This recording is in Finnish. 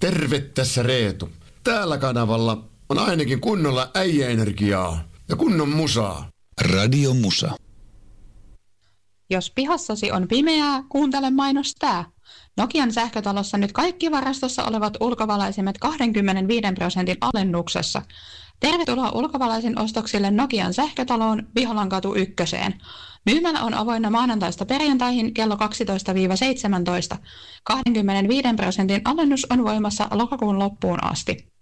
Terve tässä Reetu. Täällä kanavalla on ainakin kunnolla äijäenergiaa ja kunnon musaa. Radio Musa. Jos pihassasi on pimeää, kuuntele mainos tää. Nokian sähkötalossa nyt kaikki varastossa olevat ulkovalaisimet 25% alennuksessa. Tervetuloa ulkovalaisin ostoksille Nokian sähkötaloon Viholankatu 1. Myymälä on avoinna maanantaista perjantaihin kello 12–17. 25% alennus on voimassa lokakuun loppuun asti.